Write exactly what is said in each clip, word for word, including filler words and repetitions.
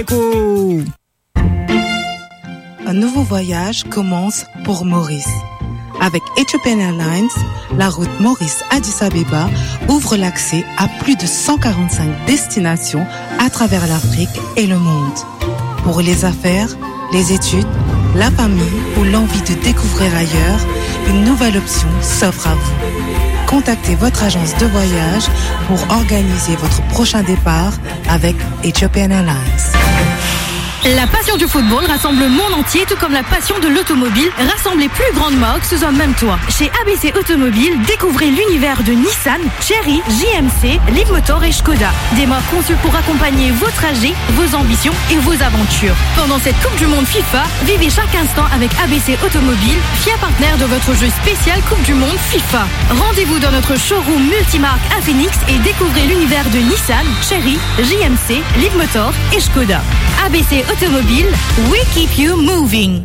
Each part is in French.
Un nouveau voyage commence pour Maurice. Avec Ethiopian Airlines, la route Maurice-Addis Abeba ouvre l'accès à plus de cent quarante-cinq destinations à travers l'Afrique et le monde. Pour les affaires, les études, la famille ou l'envie de découvrir ailleurs, une nouvelle option s'offre à vous. Contactez votre agence de voyage pour organiser votre prochain départ avec Ethiopian Airlines. La passion du football rassemble le monde entier, tout comme la passion de l'automobile rassemble les plus grandes marques sous un même toit. Chez A B C Automobile, découvrez l'univers de Nissan, Chery, J M C, Leapmotor et Skoda. Des marques conçues pour accompagner vos trajets, vos ambitions et vos aventures. Pendant cette Coupe du Monde FIFA, vivez chaque instant avec A B C Automobile, fier partenaire de votre jeu spécial Coupe du Monde FIFA. Rendez-vous dans notre showroom multimarque à Phoenix et découvrez l'univers de Nissan, Chery, J M C, Leapmotor et Skoda. A B C Automobile, we keep you moving.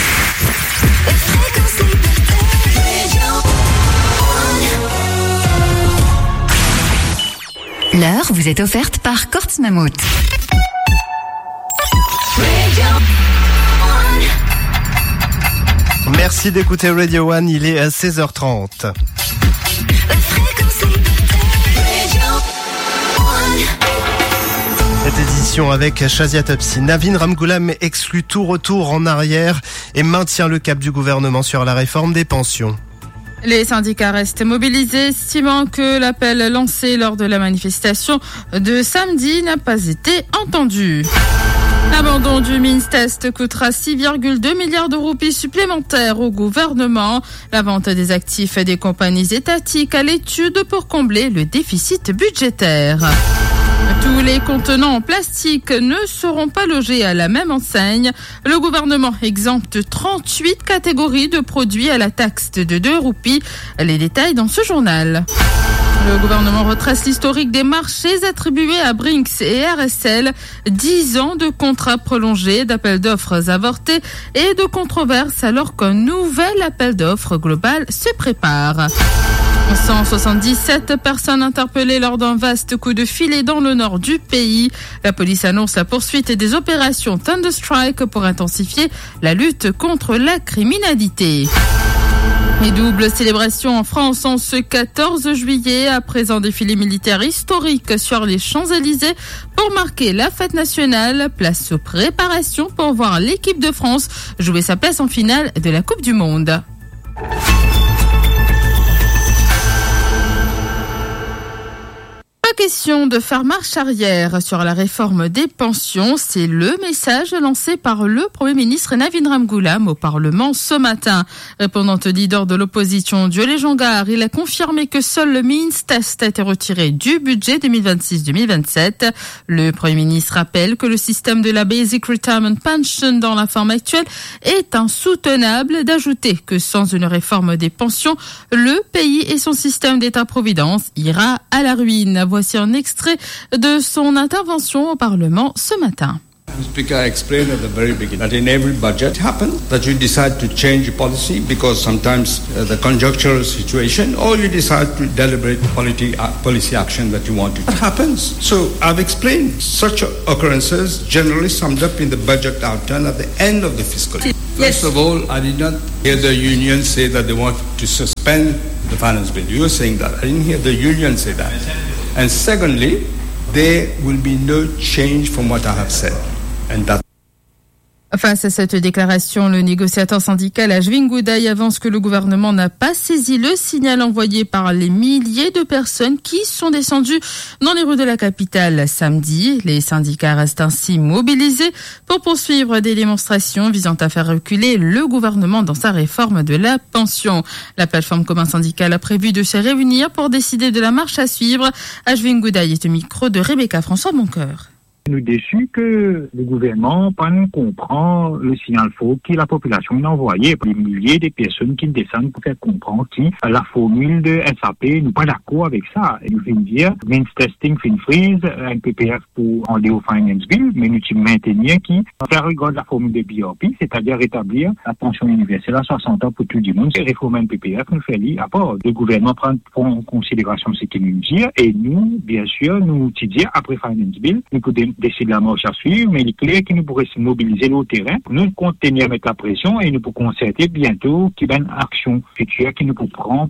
L'heure vous est offerte par Kortz Mammut. Merci d'écouter Radio One, il est à seize heures trente. Cette édition avec Shazia Topsi. Navin Ramgoolam exclut tout retour en arrière et maintient le cap du gouvernement sur la réforme des pensions. Les syndicats restent mobilisés, estimant que l'appel lancé lors de la manifestation de samedi n'a pas été entendu. L'abandon du Minstest coûtera six virgule deux milliards de roupies supplémentaires au gouvernement. La vente des actifs des compagnies étatiques à l'étude pour combler le déficit budgétaire. Tous les contenants en plastique ne seront pas logés à la même enseigne. Le gouvernement exempte trente-huit catégories de produits à la taxe de deux roupies. Les détails dans ce journal. Le gouvernement retrace l'historique des marchés attribués à Brinks et R S L. dix ans de contrats prolongés, d'appels d'offres avortés et de controverses alors qu'un nouvel appel d'offres global se prépare. cent soixante-dix-sept personnes interpellées lors d'un vaste coup de filet dans le nord du pays. La police annonce la poursuite des opérations Thunderstrike pour intensifier la lutte contre la criminalité. Et double célébration en France en ce quatorze juillet après un défilé militaire historique sur les Champs-Élysées pour marquer la fête nationale. Place aux préparations pour voir l'équipe de France jouer sa place en finale de la Coupe du Monde. Pas question de faire marche arrière sur la réforme des pensions. C'est le message lancé par le Premier ministre Navin Ramgoolam au Parlement ce matin. Répondant au leader de l'opposition, Diolé Jongar, il a confirmé que seul le Minstest a été retiré du budget deux mille vingt-six deux mille vingt-sept. Le Premier ministre rappelle que le système de la Basic Retirement Pension dans la forme actuelle est insoutenable. D'ajouter que sans une réforme des pensions, le pays et son système d'État-providence ira à la ruine. Voici un extrait de son intervention au Parlement ce matin. Speaker, I explained at the very beginning that in every budget happens that you decide to change policy because sometimes uh, the conjunctural situation, or you decide to deliberate policy, uh, policy action that you want to. That happens. So I've explained such occurrences generally summed up in the budget outturn at the end of the fiscal year. Yes. First of all, I did not hear the union say that they want to suspend the finance bill. You were saying that. I didn't hear the union say that. And secondly, there will be no change from what I have said. And that Face à cette déclaration, le négociateur syndical Ashwin Goudaï avance que le gouvernement n'a pas saisi le signal envoyé par les milliers de personnes qui sont descendues dans les rues de la capitale samedi. Les syndicats restent ainsi mobilisés pour poursuivre des démonstrations visant à faire reculer le gouvernement dans sa réforme de la pension. La plateforme commun syndicale a prévu de se réunir pour décider de la marche à suivre. Ashwin Goudaï est au micro de Rebecca François Boncoeur. Nous déçus que le gouvernement pas nous comprend le signal faux que la population a envoyé par des milliers de personnes qui descendent pour faire comprendre que la formule de S A P nous pas d'accord avec ça. Et nous venons dire, means testing, fin freeze, un P P F pour en au finance bill, mais nous maintenir qui faire regarder la formule de B R P, c'est-à-dire rétablir la pension universelle à soixante ans pour tout le monde. C'est réformer un P P F, nous fait lire, à part le gouvernement prend en considération ce qu'il nous dit, et nous, bien sûr, nous dire après finance bill, nous pouvons décide la marche à suivre, mais il est clair qu'il nous pourrait se mobiliser au terrain. Nous continuons à mettre la pression et nous pourrons concerter bientôt qu'il y ait une action future qui nous prend.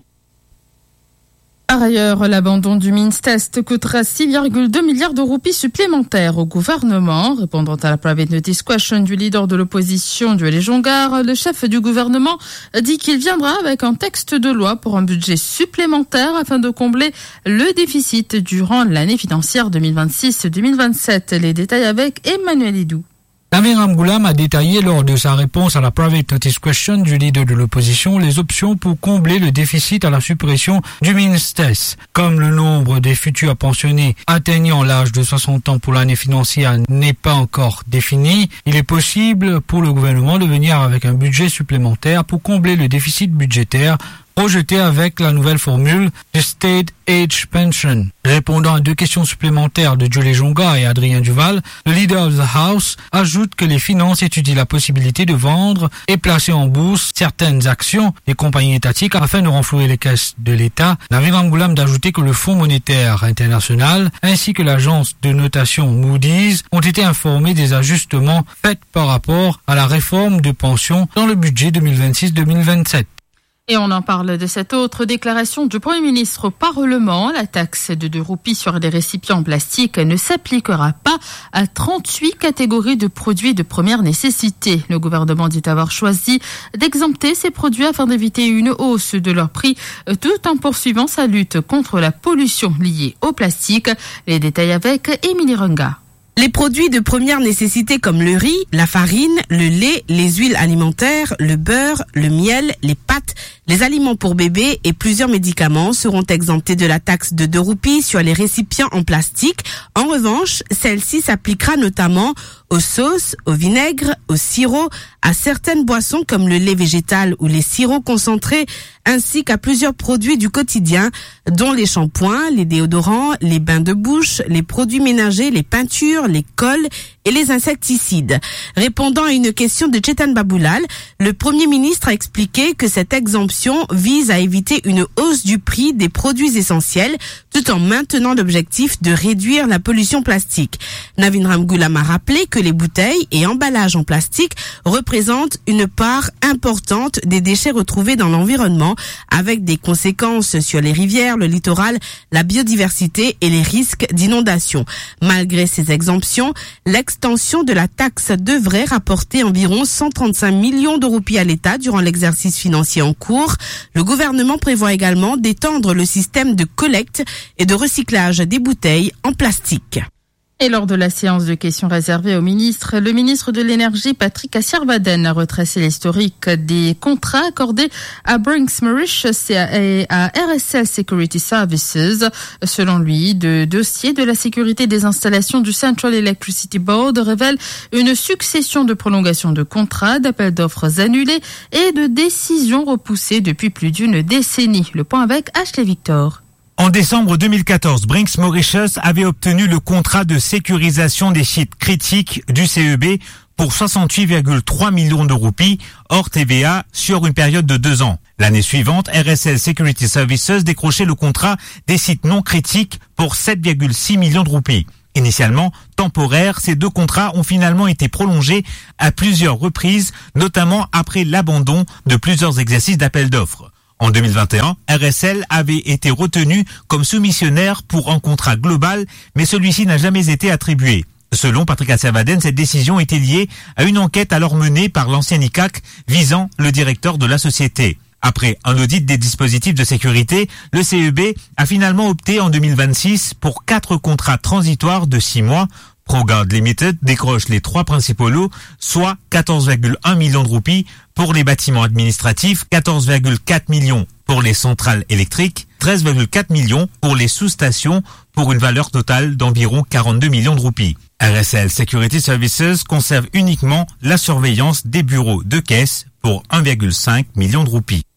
Par ailleurs, l'abandon du Minstest coûtera six virgule deux milliards de roupies supplémentaires au gouvernement. Répondant à la private notice question du leader de l'opposition, Duelé Jongar, le chef du gouvernement dit qu'il viendra avec un texte de loi pour un budget supplémentaire afin de combler le déficit durant l'année financière deux mille vingt-six deux mille vingt-sept. Les détails avec Emmanuel Hidou. Navin Ramgoolam a détaillé lors de sa réponse à la private notice question du leader de l'opposition les options pour combler le déficit à la suppression du Minstest. Comme le nombre des futurs pensionnés atteignant l'âge de soixante ans pour l'année financière n'est pas encore défini, il est possible pour le gouvernement de venir avec un budget supplémentaire pour combler le déficit budgétaire projeté avec la nouvelle formule de State Age Pension. Répondant à deux questions supplémentaires de Duelé Jongar et Adrien Duval, le leader of the House ajoute que les finances étudient la possibilité de vendre et placer en bourse certaines actions des compagnies étatiques afin de renflouer les caisses de l'État. Navin Ramgoolam d'ajouter que le Fonds monétaire international ainsi que l'agence de notation Moody's ont été informés des ajustements faits par rapport à la réforme de pension dans le budget deux mille vingt-six deux mille vingt-sept. Et on en parle de cette autre déclaration du Premier ministre au Parlement. La taxe de deux roupies sur les récipients en plastique ne s'appliquera pas à trente-huit catégories de produits de première nécessité. Le gouvernement dit avoir choisi d'exempter ces produits afin d'éviter une hausse de leur prix tout en poursuivant sa lutte contre la pollution liée au plastique. Les détails avec Émilie Runga. Les produits de première nécessité comme le riz, la farine, le lait, les huiles alimentaires, le beurre, le miel, les pâtes, les aliments pour bébés et plusieurs médicaments seront exemptés de la taxe de deux roupies sur les récipients en plastique. En revanche, celle-ci s'appliquera notamment aux sauces, au vinaigre, au sirop, à certaines boissons comme le lait végétal ou les sirops concentrés, ainsi qu'à plusieurs produits du quotidien, dont les shampoings, les déodorants, les bains de bouche, les produits ménagers, les peintures, les colles et les insecticides. Répondant à une question de Chetan Baboulal, le Premier ministre a expliqué que cette exemption vise à éviter une hausse du prix des produits essentiels tout en maintenant l'objectif de réduire la pollution plastique. Navin Ramgoolam a rappelé que les bouteilles et emballages en plastique représentent une part importante des déchets retrouvés dans l'environnement avec des conséquences sur les rivières, le littoral, la biodiversité et les risques d'inondation. Malgré ces exemptions, l'extension de la taxe devrait rapporter environ cent trente-cinq millions de roupies à l'État durant l'exercice financier en cours. Le gouvernement prévoit également d'étendre le système de collecte et de recyclage des bouteilles en plastique. Et lors de la séance de questions réservée au ministre, le ministre de l'Énergie, Patrick Assier-Vaden, a retracé l'historique des contrats accordés à Brinks Mauritius et à R S L Security Services. Selon lui, le dossier de la sécurité des installations du Central Electricity Board révèle une succession de prolongations de contrats, d'appels d'offres annulés et de décisions repoussées depuis plus d'une décennie. Le point avec Ashley Victor. En décembre deux mille quatorze, Brinks Mauritius avait obtenu le contrat de sécurisation des sites critiques du C E B pour soixante-huit virgule trois millions de roupies, hors T V A, sur une période de deux ans. L'année suivante, R S L Security Services décrochait le contrat des sites non critiques pour sept virgule six millions de roupies. Initialement temporaires, ces deux contrats ont finalement été prolongés à plusieurs reprises, notamment après l'abandon de plusieurs exercices d'appel d'offres. En deux mille vingt et un, R S L avait été retenu comme soumissionnaire pour un contrat global, mais celui-ci n'a jamais été attribué. Selon Patrick Assier-Vaden, cette décision était liée à une enquête alors menée par l'ancien I C A C visant le directeur de la société. Après un audit des dispositifs de sécurité, le C E B a finalement opté en deux mille vingt-six pour quatre contrats transitoires de six mois. ProGuard Limited décroche les trois principaux lots, soit quatorze virgule un millions de roupies pour les bâtiments administratifs, quatorze virgule quatre millions pour les centrales électriques, treize virgule quatre millions pour les sous-stations pour une valeur totale d'environ quarante-deux millions de roupies. R S L Security Services conserve uniquement la surveillance des bureaux de caisse pour un virgule cinq million de roupies.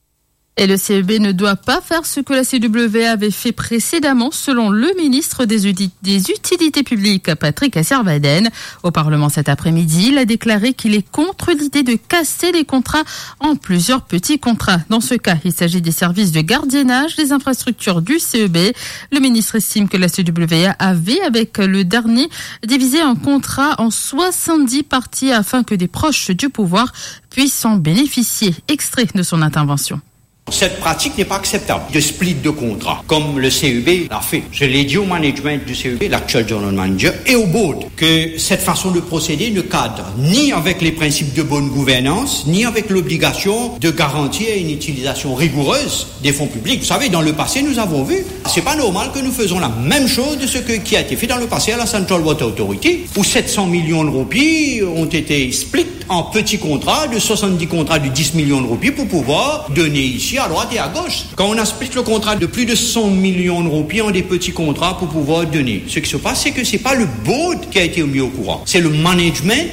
Et le C E B ne doit pas faire ce que la C W avait fait précédemment, selon le ministre des, Udi- des Utilités publiques, Patrick Asservaden. Au Parlement cet après-midi, il a déclaré qu'il est contre l'idée de casser les contrats en plusieurs petits contrats. Dans ce cas, il s'agit des services de gardiennage des infrastructures du C E B. Le ministre estime que la C W A avait, avec le dernier, divisé un contrat en soixante-dix parties afin que des proches du pouvoir puissent en bénéficier. Extrait de son intervention. Cette pratique n'est pas acceptable, de split de contrat, comme le C E B l'a fait. Je l'ai dit au management du C E B, l'actuel general manager, et au board, que cette façon de procéder ne cadre ni avec les principes de bonne gouvernance, ni avec l'obligation de garantir une utilisation rigoureuse des fonds publics. Vous savez, dans le passé, nous avons vu, c'est pas normal que nous faisons la même chose de ce que, qui a été fait dans le passé à la Central Water Authority, où sept cents millions de roupies ont été split en petits contrats, de soixante-dix contrats de dix millions de roupies pour pouvoir donner ici à droite et à gauche. Quand on explique le contrat de plus de cent millions de roupies en des petits contrats pour pouvoir donner, ce qui se passe, c'est que c'est pas le board qui a été mis au courant, c'est le management.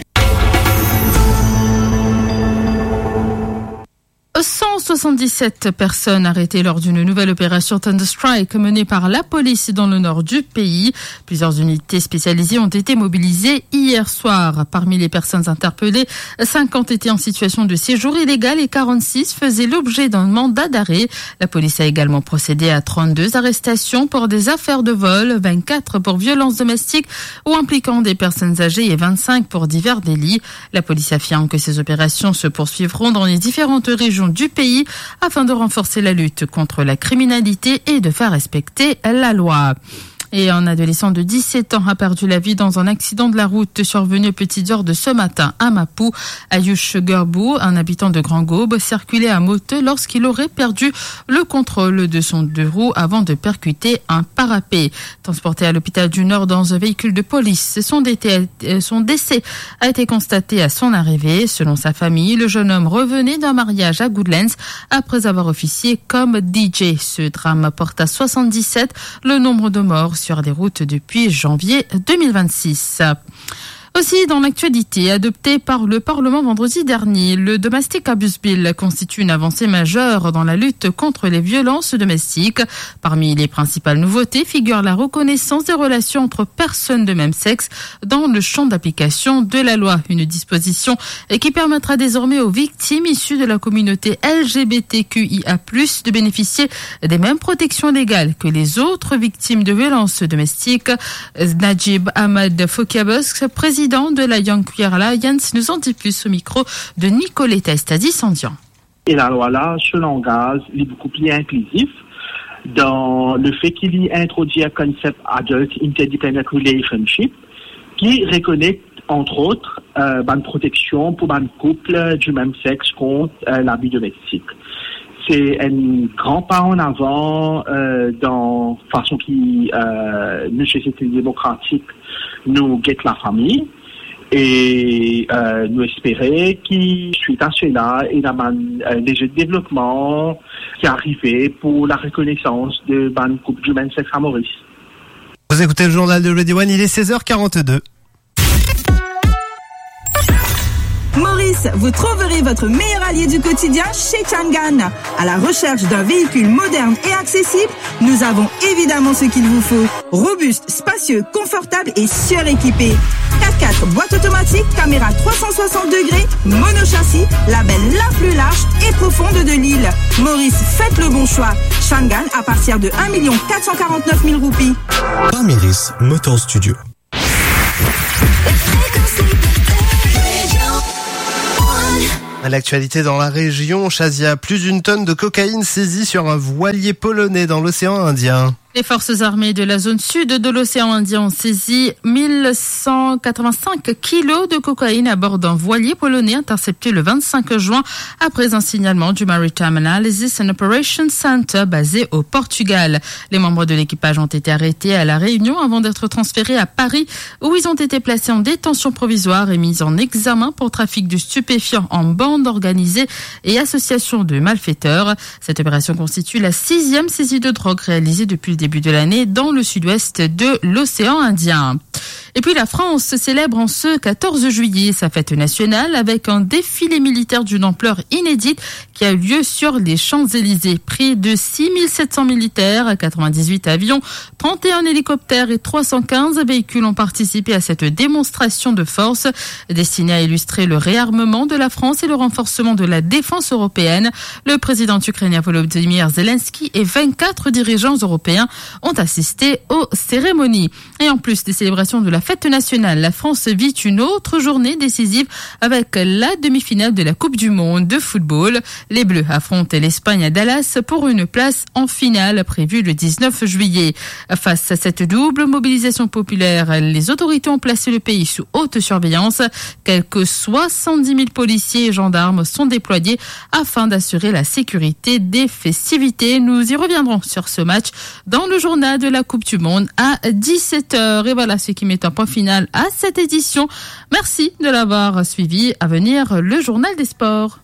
cent soixante-dix-sept personnes arrêtées lors d'une nouvelle opération Thunderstrike menée par la police dans le nord du pays. Plusieurs unités spécialisées ont été mobilisées hier soir. Parmi les personnes interpellées, cinquante étaient en situation de séjour illégal et quarante-six faisaient l'objet d'un mandat d'arrêt. La police a également procédé à trente-deux arrestations pour des affaires de vol, vingt-quatre pour violences domestiques ou impliquant des personnes âgées et vingt-cinq pour divers délits. La police affirme que ces opérations se poursuivront dans les différentes régions du pays afin de renforcer la lutte contre la criminalité et de faire respecter la loi. Et un adolescent de dix-sept ans a perdu la vie dans un accident de la route survenu aux petites heures de ce matin à Mapou. Ayush Gerbou, un habitant de Grand Gaube, circulait à moto lorsqu'il aurait perdu le contrôle de son deux roues avant de percuter un parapet. Transporté à l'hôpital du Nord dans un véhicule de police, son, dété- son décès a été constaté à son arrivée. Selon sa famille, le jeune homme revenait d'un mariage à Goodlands après avoir officié comme D J. Ce drame porte à soixante-dix-sept le nombre de morts sur des routes depuis janvier deux mille vingt-six. Aussi, dans l'actualité, adopté par le Parlement vendredi dernier, le Domestic Abuse Bill constitue une avancée majeure dans la lutte contre les violences domestiques. Parmi les principales nouveautés figure la reconnaissance des relations entre personnes de même sexe dans le champ d'application de la loi. Une disposition qui permettra désormais aux victimes issues de la communauté L G B T Q I A plus, de bénéficier des mêmes protections légales que les autres victimes de violences domestiques. Najib Ahmad Fokiabos, président de la Young Queer Alliance, nous en dit plus au micro de Nicoletta Estadi-Sandian. Et la loi là, ce langage est beaucoup plus inclusif dans le fait qu'il y introduit un concept Adult Interdependent Relationship qui reconnaît entre autres euh, une protection pour un couple du même sexe contre euh, l'abus domestique. C'est un grand pas en avant euh, dans la façon qui euh, nous, société démocratique, nous guette la famille et euh, nous espérer qu'il suite à cela il y a un léger développement qui est arrivé pour la reconnaissance de ban couple du même sexe à Maurice. Vous écoutez le journal de Radio One, il est seize heures quarante-deux. Maurice, vous trouverez votre meilleur allié du quotidien chez Changan. À la recherche d'un véhicule moderne et accessible, nous avons évidemment ce qu'il vous faut. Robuste, spacieux, confortable et suréquipé. quatre-quatre, boîte automatique, caméra trois cent soixante degrés, monochâssis, label la plus large et profonde de l'île. Maurice, faites le bon choix. Changan à partir de un million quatre cent quarante-neuf mille roupies. Parmiris Motor Studio. À l'actualité dans la région, Shazia, plus d'une tonne de cocaïne saisie sur un voilier polonais dans l'océan Indien. Les forces armées de la zone sud de l'océan Indien ont saisi mille cent quatre-vingt-cinq kilos de cocaïne à bord d'un voilier polonais intercepté le vingt-cinq juin après un signalement du Maritime Analysis and Operations Center basé au Portugal. Les membres de l'équipage ont été arrêtés à La Réunion avant d'être transférés à Paris où ils ont été placés en détention provisoire et mis en examen pour trafic de stupéfiants en bande organisée et association de malfaiteurs. Cette opération constitue la sixième saisie de drogue réalisée depuis le début début de l'année dans le sud-ouest de l'océan Indien. Et puis la France célèbre en ce quatorze juillet sa fête nationale avec un défilé militaire d'une ampleur inédite qui a eu lieu sur les Champs-Élysées. Près de six mille sept cents militaires, quatre-vingt-dix-huit avions, trente et un hélicoptères et trois cent quinze véhicules ont participé à cette démonstration de force destinée à illustrer le réarmement de la France et le renforcement de la défense européenne. Le président ukrainien Volodymyr Zelensky et vingt-quatre dirigeants européens ont assisté aux cérémonies. Et en plus des célébrations de la fête nationale, la France vit une autre journée décisive avec la demi-finale de la Coupe du Monde de football. Les Bleus affrontent l'Espagne à Dallas pour une place en finale prévue le dix-neuf juillet. Face à cette double mobilisation populaire, les autorités ont placé le pays sous haute surveillance. Quelques soixante-dix mille policiers et gendarmes sont déployés afin d'assurer la sécurité des festivités. Nous y reviendrons sur ce match dans le journal de la Coupe du Monde à dix-sept heures. Et voilà ce qui met un point final à cette édition. Merci de l'avoir suivi. À venir, le journal des sports.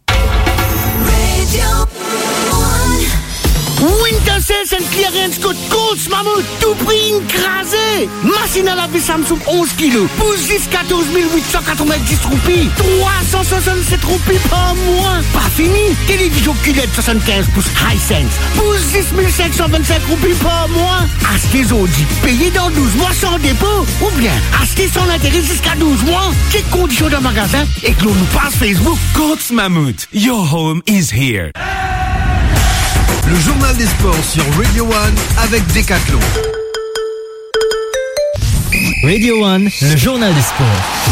Winter Sales and Clearance Code Colts Mammouth, tout prix écrasé. Machine à laver Samsung onze kilos, pour jusqu'à quatorze mille huit cent quatre-vingt-dix roupies, trois cent soixante-sept roupies par mois. Pas fini, télévision Q L E D soixante-quinze pouces Hisense, pour six mille cinq cent vingt-cinq roupies par mois. Achetez Audi, payez dans douze mois sans dépôt, ou bien achetez sans intérêt jusqu'à douze mois. Check conditions de magasin et que l'on nous passe Facebook. Colts Mammouth, your home is here. Le journal des sports sur Radio One avec Decathlon. Radio One, le journal des sports.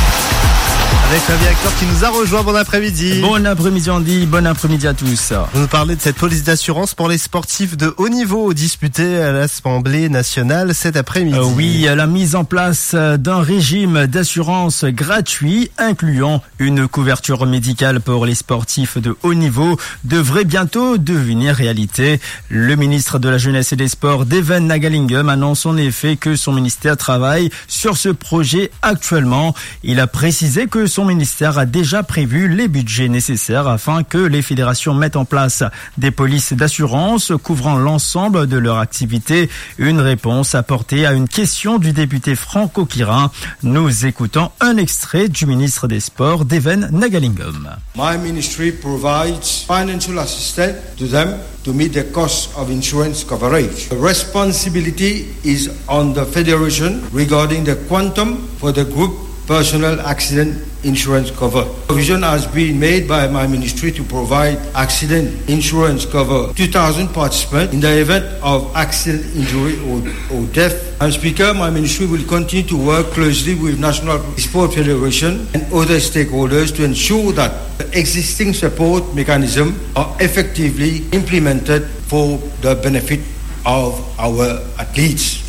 Avec Fabien Hector qui nous a rejoint. Bon après-midi. Bon après-midi Andy, bon après-midi à tous. Vous nous parlez de cette police d'assurance pour les sportifs de haut niveau disputés à l'Assemblée nationale cet après-midi. Euh, oui, la mise en place d'un régime d'assurance gratuit incluant une couverture médicale pour les sportifs de haut niveau devrait bientôt devenir réalité. Le ministre de la Jeunesse et des Sports, Devin Nagalingam, annonce en effet que son ministère travaille sur ce projet actuellement. Il a précisé que son ministère a déjà prévu les budgets nécessaires afin que les fédérations mettent en place des polices d'assurance couvrant l'ensemble de leur activité. Une réponse apportée à une question du député Franco Quirin. Nous écoutons un extrait du ministre des Sports, Devin Nagalingam. My ministry provides financial assistance to them to meet the cost of insurance coverage. The responsibility is on the federation regarding the quantum for the group personal accident insurance cover. Provision has been made by my ministry to provide accident insurance cover two thousand participants in the event of accident, injury or, or death. Madam Speaker, my ministry will continue to work closely with National Sport Federation and other stakeholders to ensure that the existing support mechanisms are effectively implemented for the benefit of our athletes.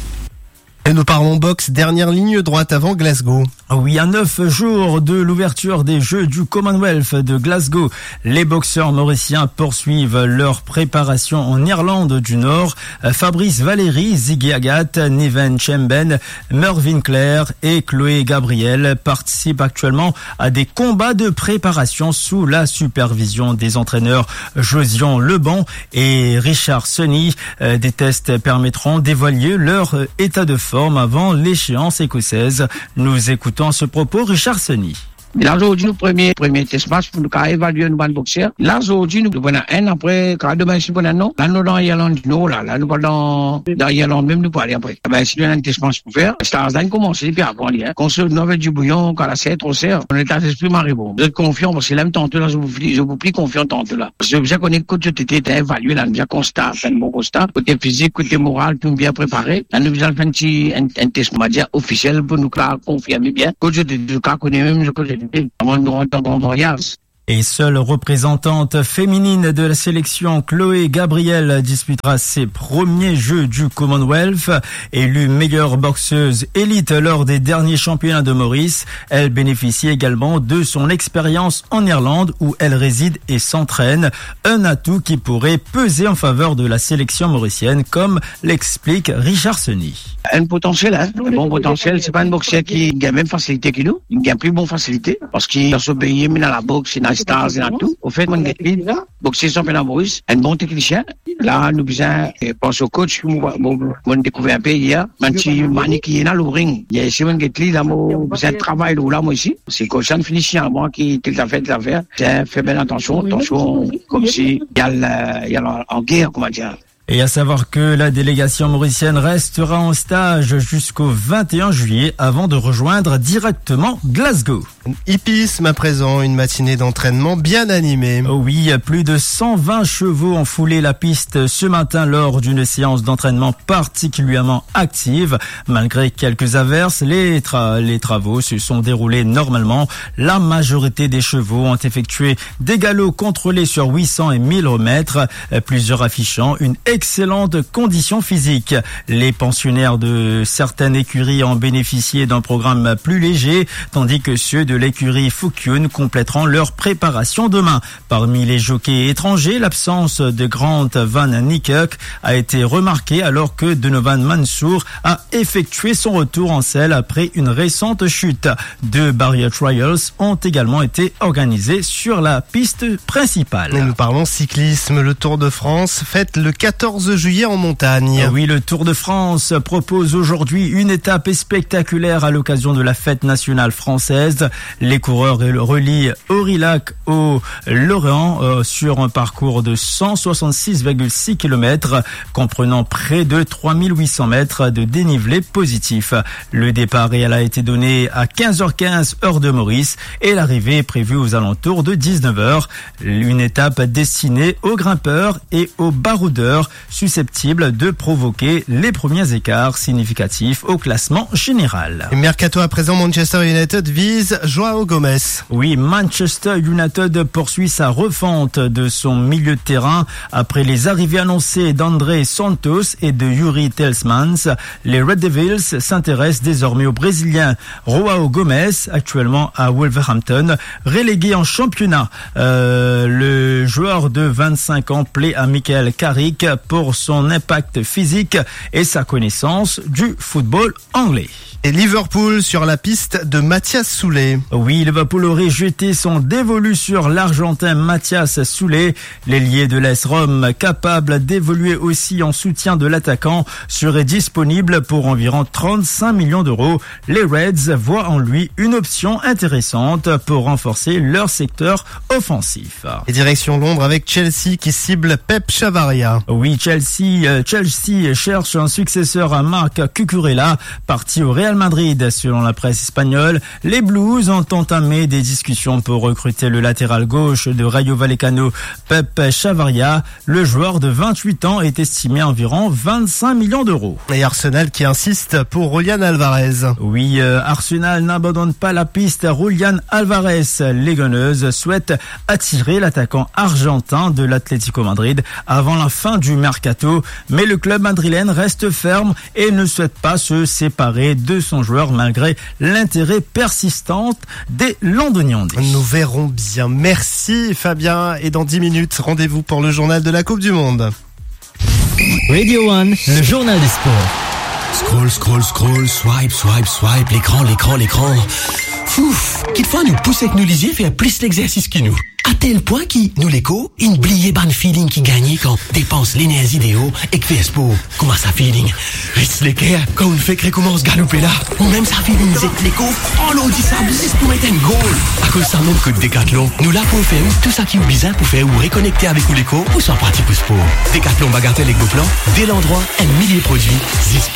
Et nous parlons boxe, dernière ligne droite avant Glasgow. Oui, à neuf jours de l'ouverture des Jeux du Commonwealth de Glasgow, les boxeurs mauriciens poursuivent leur préparation en Irlande du Nord. Fabrice Valéry, Ziggy Agathe, Niven Chemben, Mervyn Clare et Chloé Gabriel participent actuellement à des combats de préparation sous la supervision des entraîneurs Josian Leban et Richard Sonny. Des tests permettront d'évaluer leur état de forme avant l'échéance écossaise. Nous écoutons à ce propos Richard Sonny. Là, aujourd'hui, nous premier, premier test match pour nous évaluer nos boxeurs. Là, aujourd'hui, nous prenons un après, quand demain, si nous prenons un an, là, nous dans l'Irlande du Nord, là, là, nous dans, dans l'Irlande même, nous parlons après. Ben, si nous avons un test match pour faire, c'est à commencer depuis avant, hein. Qu'on se nouvelle du bouillon, quand la c'est trop serre, on est à l'esprit maribond. Vous êtes confiant, parce que là, tant là, je vous prie, je vous prie confiant tant là. Parce que bien qu'on est, quand tu t'étais évalué, là, bien constat, fait un bon constat, côté physique, côté moral, tout bien préparé. Là, nous faisons un petit, un, un test, on va dire, officiel pour nous confirmer bien. Quand je te, je connais même, je connais Et seule représentante féminine de la sélection, Chloé Gabriel disputera ses premiers Jeux du Commonwealth. Élue meilleure boxeuse élite lors des derniers championnats de Maurice, elle bénéficie également de son expérience en Irlande où elle réside et s'entraîne. Un atout qui pourrait peser en faveur de la sélection mauricienne, comme l'explique Richard Sonny. Un potentiel, hein. Un bon potentiel. C'est pas un boxeur qui a même facilité que nous. Il a plus bonne facilité. Parce qu'il a s'obéir, mais dans la boxe, il a stars et tout. Au fait, mon Gatlin, boxer championnat Maurice, un bon technicien. Là, nous besoin, pense au coach, mon découvert un peu hier, manchi mani qui est dans le ring. Il y a Simon Gatlin, là, mon besoin de travail, là, moi ici. C'est coach de finition, moi, qui, tout à fait, tout à fait. C'est, fait bien attention, attention, comme si, il y a, il y a en guerre, comment dire. Et à savoir que la délégation mauricienne restera en stage jusqu'au vingt et un juillet avant de rejoindre directement Glasgow. Hippisme à présent, une matinée d'entraînement bien animée. Oh oui, plus de cent vingt chevaux ont foulé la piste ce matin lors d'une séance d'entraînement particulièrement active. Malgré quelques averses, les, tra- les travaux se sont déroulés normalement. La majorité des chevaux ont effectué des galops contrôlés sur huit cents et mille mètres, plusieurs affichant une excellente condition physique. Les pensionnaires de certaines écuries ont bénéficié d'un programme plus léger, tandis que ceux de l'écurie Fukyun compléteront leur préparation demain. Parmi les jockeys étrangers, l'absence de Grant Van Niekerk a été remarquée alors que Donovan Mansour a effectué son retour en selle après une récente chute. Deux barrier trials ont également été organisés sur la piste principale. Et nous parlons cyclisme. Le Tour de France fête le quatorze juillet en montagne. Oui, le Tour de France propose aujourd'hui une étape spectaculaire à l'occasion de la fête nationale française. Les coureurs relient Aurillac au Lorient euh, sur un parcours de cent soixante-six virgule six kilomètres, comprenant près de trois mille huit cents mètres de dénivelé positif. Le départ réel a été donné à quinze heures quinze heure de Maurice et l'arrivée est prévue aux alentours de dix-neuf heures. Une étape destinée aux grimpeurs et aux baroudeurs susceptibles de provoquer les premiers écarts significatifs au classement général. Et mercato à présent, Manchester United vise Joao Gomez. Oui, Manchester United poursuit sa refonte de son milieu de terrain après les arrivées annoncées d'André Santos et de Yuri Tielemans. Les Red Devils s'intéressent désormais au Brésilien Joao Gomez, actuellement à Wolverhampton, relégué en championnat. Euh, le joueur de vingt-cinq ans plaît à Michael Carrick pour son impact physique et sa connaissance du football anglais. Et Liverpool sur la piste de Mathias Soulé. Oui, Liverpool aurait jeté son dévolu sur l'Argentin Mathias Soulé. L'ailier de l'A S Rome, capable d'évoluer aussi en soutien de l'attaquant, serait disponible pour environ trente-cinq millions d'euros. Les Reds voient en lui une option intéressante pour renforcer leur secteur offensif. Et direction Londres avec Chelsea qui cible Pep Chavaria. Oui, Chelsea, euh, Chelsea cherche un successeur à Marc Cucurella, parti au Real Madrid. Selon la presse espagnole, les Blues ont entamé des discussions pour recruter le latéral gauche de Rayo Vallecano, Pep Chavaria. Le joueur de vingt-huit ans est estimé à environ vingt-cinq millions d'euros. Et Arsenal qui insiste pour Julián Alvarez. Oui, euh, Arsenal n'abandonne pas la piste à Julián Alvarez. Les Gunners souhaitent attirer l'attaquant argentin de l'Atlético Madrid avant la fin du mercato, mais le club madrilène reste ferme et ne souhaite pas se séparer de son joueur malgré l'intérêt persistant des Londoniens. Nous verrons bien. Merci Fabien. Et dans dix minutes, rendez-vous pour le journal de la Coupe du Monde. Radio One, le journal des sports. Scroll, scroll, scroll, swipe, swipe, swipe, l'écran, l'écran, l'écran. Fouf, quelquefois nous pousse avec nous lisier faire plus l'exercice que nous. À tel point qui, nous l'écho, une bliée ban feeling qui gagne quand dépense l'énergie d'E O et que fait espoir. Comment ça feeling? Reste l'équerre quand on fait que commence galoper là. Ou même ça feeling zet l'écho, oh l'on dit ça, juste pour mettre un goal. À cause ça même que de Decathlon, nous là pour faire tout ça qui est bizarre pour faire ou reconnecter avec l'écho ou sans partie pour sport. Decathlon bagatelle avec vos plans, dès l'endroit, un millier de produits, zis